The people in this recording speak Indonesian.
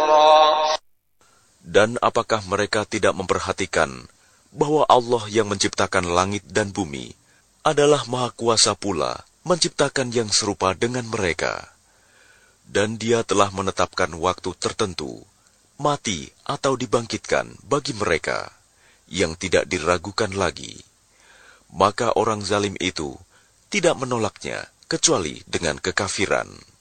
نفورا. Dan apakah mereka tidak memperhatikan bahwa Allah yang menciptakan langit dan bumi adalah Maha Kuasa pula menciptakan yang serupa dengan mereka. Dan Dia telah menetapkan waktu tertentu, mati atau dibangkitkan bagi mereka, yang tidak diragukan lagi. Maka orang zalim itu tidak menolaknya kecuali dengan kekafiran.